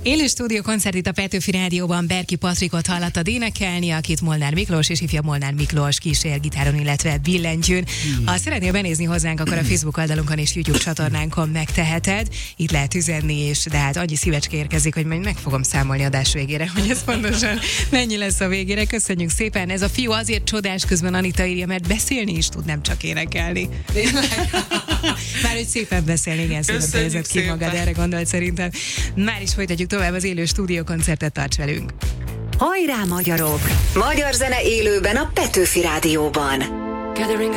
Élő stúdiókoncert itt a Petőfi Rádióban. Berki Patrikot hallottad énekelni, akit Molnár Miklós és ifja Molnár Miklós kísér gitáron, illetve billentyűn. Ha szeretnél benézni hozzánk, akkor a Facebook oldalunkon és YouTube csatornánkon megteheted. Itt lehet üzenni, de hát annyi szívecske érkezik, hogy majd meg fogom számolni adás végére, hogy ez pontosan mennyi lesz a végére. Köszönjük szépen. Ez a fiú azért csodás, közben Anita írja, mert beszélni is tud, nem csak énekelni. Már hogy szépen beszélni, igen, szépen fejezett ki magad, erre gondolt szerintem. Már is folytatjuk tovább az élő stúdiókoncertet, tarts velünk! Hajrá, magyarok! Magyar zene élőben a Petőfi Rádióban.